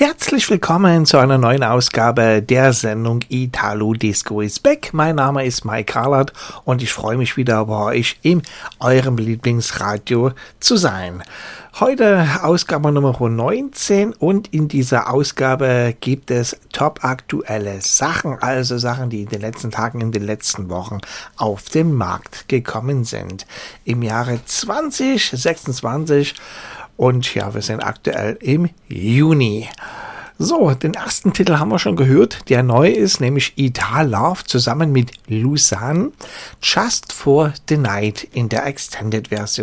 Herzlich willkommen zu einer neuen Ausgabe der Sendung Italo Disco is Back. Mein Name ist Mike Harlert und ich freue mich wieder bei euch in eurem Lieblingsradio zu sein. Heute Ausgabe Nummer 19 und in dieser Ausgabe gibt es top aktuelle Sachen, also Sachen, die in den letzten Tagen, in den letzten Wochen auf den Markt gekommen sind. Im Jahre 2026 und ja, wir sind aktuell im Juni. So, den ersten Titel haben wir schon gehört, der neu ist, nämlich Italove zusammen mit Lusan, Just for the Night in der Extended Version.